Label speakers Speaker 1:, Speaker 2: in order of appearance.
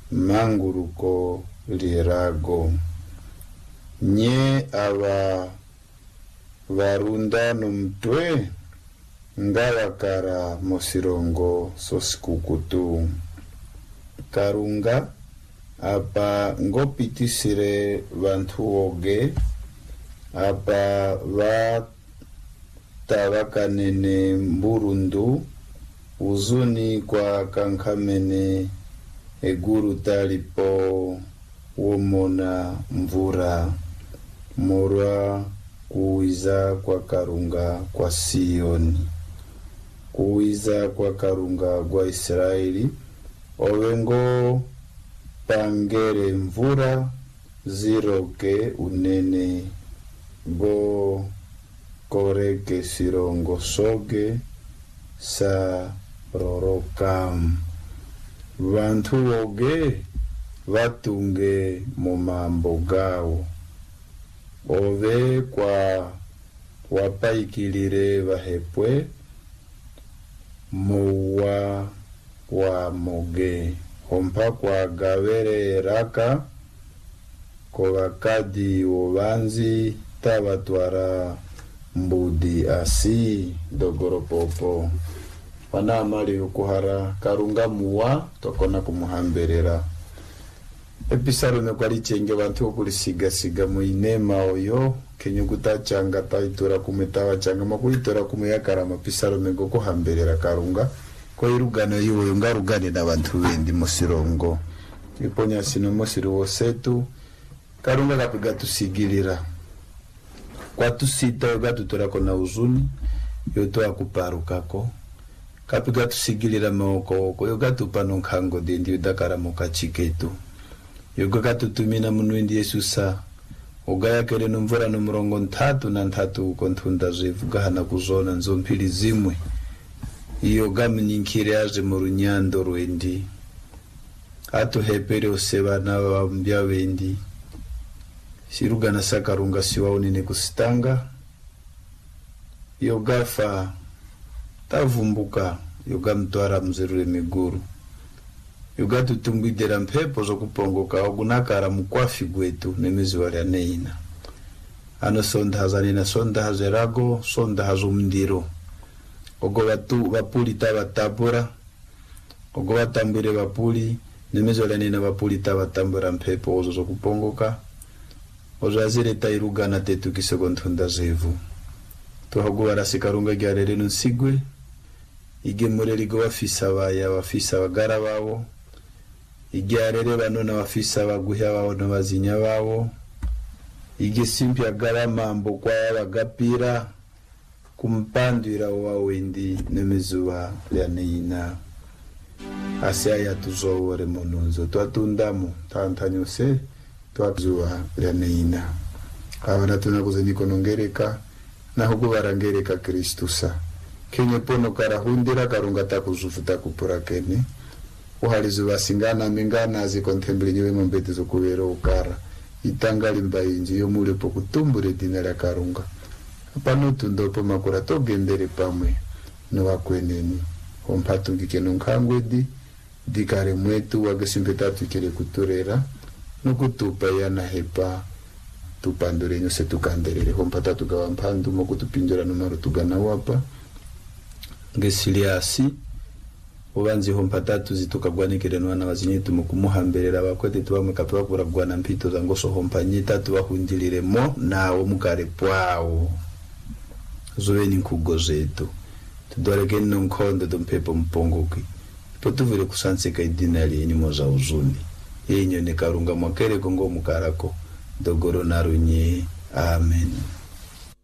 Speaker 1: manguruko lirago. Nye ava varunda numtwe ngawakara mosirongo sosikukutu. Karunga apa ngopitisire vantu oge apa vatawakanene mburundu uzuni kwa kankamene eguru talipo womona mvura morwa kuiza kwa Karunga kwa Sioni, kuiza kwa Karunga kwa Israeli owengo pangere mvura ziroke unene go koreke sirongo soge sa rorokam. Vantu oge vatunge momambo gao ove kwa wapaikilire vahepwe mowa wa moge hompa kwa gavere raka kovakadi ovanzi tavatwara mbudi asi dogoropopo wana amali ukuhara Karunga muwa tokona kumuhamberera episaro mekwali chenge vantu okulisiga muinema oyo kenyukuta changa taitura kumetawa changa makuitora kumuyakara mapisaro mego kuhamberera Karunga ko irugano yiwo ngarugane na vantu bendi musirongo iponya sino mosiro wosetu Karunga kapiga tusigilira kwa tusita gatutora kona uzuni yoto akuparukako kapiga tusigilira moko ko yogatupa nonkango dendi udakara mukachiketu yoga tutumina munwendi Yesusa ogaya kere numvura numurongo 3 kontunda zivuga hana kuzona nzompili zimwe iyo gamninkire aje mu runyando rwendi atuhepere osebana bambya bendi sirugana Sakarunga siwaonene kusitanga yogafa tavumbuka yoga mtwara mzerure miguru yoga tutumbidera mpepo zo kupongoka ogunakara mukwafi gwetu nemizi wali neina ano sonda hazanina sonda hazerago sonda hazumndiro ogo batu bapuli tabatapura ogo batambire bapuli nemizi wali neina bapuli tabatambura mpepo ozo zo kupongoka ozo azire tairugana tetu kisegontunda zevu tuhagubara Sikarunga gyarere nsigwe ige murerigo wafisa baya wafisa bagara babo igyarere banona wafisa baguhya babo nabazinya babo ige simpi agara mambo kwa bagapira kumpandira wawendi nemizuwa lyaneina asya yatuzowore monunzo twatundamo tantanyose twazuwa lyaneina abana tunakuzeniko nongereka nahugo barangereka Kristusa kenye pono karahundira Karunga takuzufuta kupurakene uhalizu basingana mingana zikontembele nyewe mbete zo kubera ukara itangali mbayinji yo muri po kutumbure dina la Karunga apano tundopo makura togendere pamwe no bakweneni ompatungike nonkangwedi dikare mwetu wagesimpeta tukire kuturera no kutupa yana hepa tupandure nyose tukanderere hompata tugawa mpandu mo kutupindura numaro tugana wapa ngesiliasi ubanzi hompata tuzitukagwanikire nwana bazinyitu mu kumuhamberera bakwete tubamwe kapewa kuragwana mpito za ngoso hompanyita tubahundilire mo nawo mukare pwao zoweni nkugozetu tudorege nonkonde dompepo mpongoki potuvire kusanseka idinali enimo za uzuni yenyo ne Karunga mwakere kongo mukarako dogoro narunye amen.